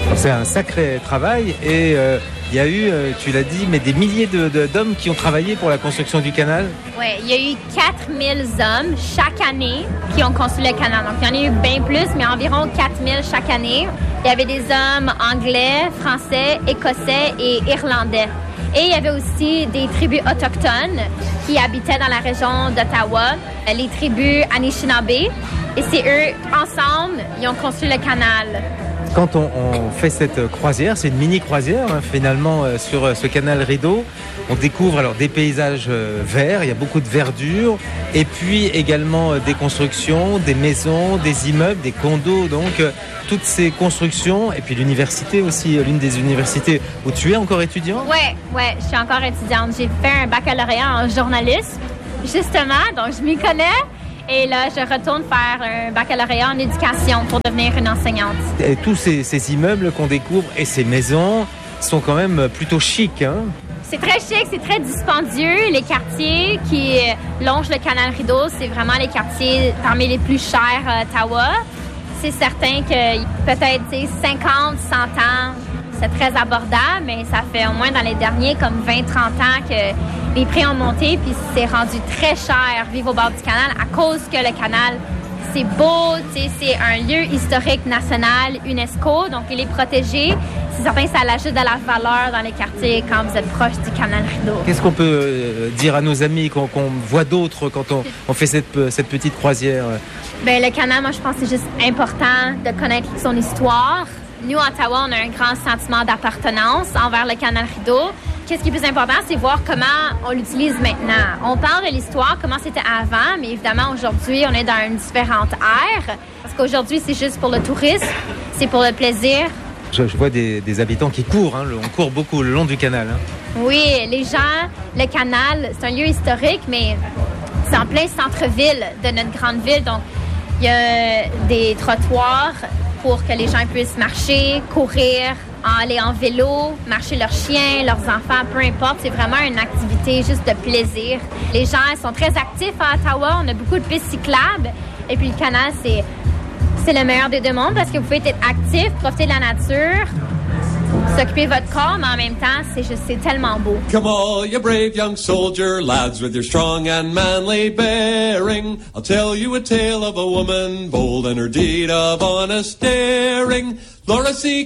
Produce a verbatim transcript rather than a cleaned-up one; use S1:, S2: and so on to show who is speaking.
S1: C'est un sacré travail et euh, il y a eu, euh, tu l'as dit, mais des milliers de, de, d'hommes qui ont travaillé pour la construction du canal.
S2: Oui, il y a eu quatre mille hommes chaque année qui ont construit le canal. Donc, il y en a eu bien plus, mais environ quatre mille chaque année. Il y avait des hommes anglais, français, écossais et irlandais. Et il y avait aussi des tribus autochtones qui habitaient dans la région d'Ottawa, les tribus Anishinaabe. Et c'est eux, ensemble, ils ont construit le canal.
S1: Quand on, on fait cette croisière, c'est une mini-croisière hein, finalement euh, sur euh, ce canal Rideau, on découvre alors des paysages euh, verts, il y a beaucoup de verdure, et puis également euh, des constructions, des maisons, des immeubles, des condos, donc euh, toutes ces constructions, et puis l'université aussi, euh, l'une des universités où tu es encore étudiant.
S2: Ouais, ouais, je suis encore étudiante. J'ai fait un baccalauréat en journalisme, justement, donc je m'y connais. Et là, je retourne faire un baccalauréat en éducation pour devenir une enseignante.
S1: Et tous ces, ces immeubles qu'on découvre et ces maisons sont quand même plutôt chics, hein?
S2: C'est très chic, c'est très dispendieux. Les quartiers qui longent le canal Rideau, c'est vraiment les quartiers parmi les plus chers à Ottawa. C'est certain que peut-être cinquante, cent ans, c'est très abordable, mais ça fait au moins dans les derniers comme vingt, trente ans que les prix ont monté, puis c'est rendu très cher vivre au bord du canal à cause que le canal, c'est beau, c'est un lieu historique national UNESCO, donc il est protégé. C'est certain que ça l'ajoute de la valeur dans les quartiers quand vous êtes proche du canal Rideau.
S1: Qu'est-ce qu'on peut dire à nos amis qu'on qu'on voit d'autres quand on, on fait cette, cette petite croisière?
S2: Bien, le canal, moi, je pense que c'est juste important de connaître son histoire. Nous, à Ottawa, on a un grand sentiment d'appartenance envers le canal Rideau. Qu'est-ce qui est plus important, c'est voir comment on l'utilise maintenant. On parle de l'histoire, comment c'était avant, mais évidemment, aujourd'hui, on est dans une différente ère. Parce qu'aujourd'hui, c'est juste pour le tourisme, c'est pour le plaisir.
S1: Je, je vois des, des habitants qui courent, hein, on court beaucoup le long du canal. Hein.
S2: Oui, les gens, le canal, c'est un lieu historique, mais c'est en plein centre-ville de notre grande ville. Donc, il y a des trottoirs pour que les gens puissent marcher, courir, aller en vélo, marcher leurs chiens, leurs enfants, peu importe. C'est vraiment une activité juste de plaisir. Les gens sont très actifs à Ottawa. On a beaucoup de pistes cyclables. Et puis le canal, c'est, c'est le meilleur des deux mondes parce que vous pouvez être actif, profiter de la nature, s'occuper de votre corps, mais en même temps, c'est juste, c'est tellement beau.
S3: Come all, you brave young soldier lads, with your strong and manly bearing. I'll tell you a tale of a woman bold and her deed of honest daring. Laura C.